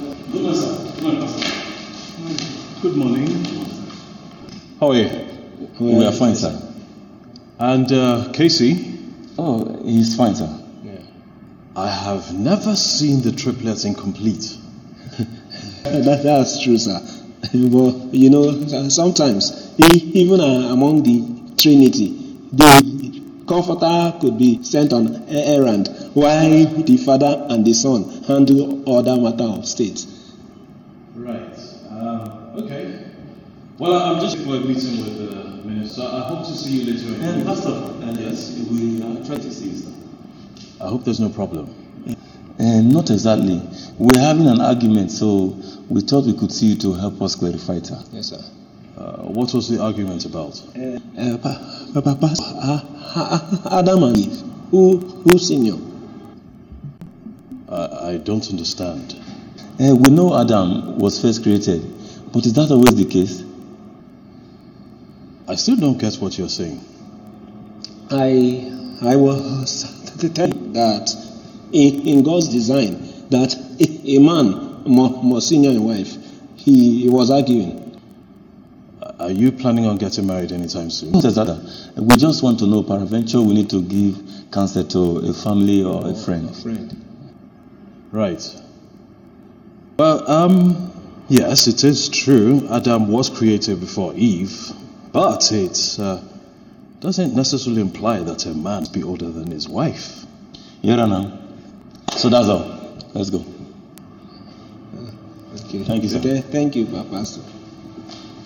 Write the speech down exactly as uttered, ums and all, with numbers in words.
Good morning, sir. Good morning, Pastor. Good morning. How are you? We, we are fine, sir. And uh, Casey? Oh, he's fine, sir. Yeah. I have never seen the triplets incomplete. that, that's true, sir. But, you know, sometimes, even among the Trinity, the Comforter could be sent on an errand, while the Father and the Son handle other matter of state. Right. Um, okay. Well, I'm just for a meeting with the minister. I hope to see you later. And Pastor, uh, yes, we are trying to see you, sir. I hope there's no problem. Uh, not exactly. We're having an argument, so we thought we could see you to help us clarify it, sir. Yes, sir. Uh, what was the argument about? Uh, uh, pa, pa, pa, pa, uh, Adam and Eve. Who, who senior? I, I don't understand. Uh, we know Adam was first created, but is that always the case? I still don't get what you're saying. I I was telling that in, in God's design that a, a man must senior a wife. He, he was arguing. Are you planning on getting married anytime soon? Not exactly. We just want to know, peradventure, we need to give counsel to a family or a friend. A friend. Right. Well, um, yes, it is true. Adam was created before Eve, but it uh, doesn't necessarily imply that a man be older than his wife. Your Honor. So that's all. Let's go. Thank you. Thank you, sir. Okay, thank you, Pastor.